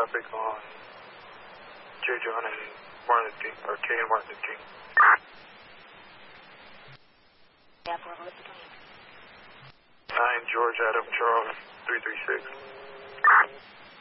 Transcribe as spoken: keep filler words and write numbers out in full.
traffic on J. John and Martin Luther King, or K and Martin Luther King. nine George Adam Charles three three six.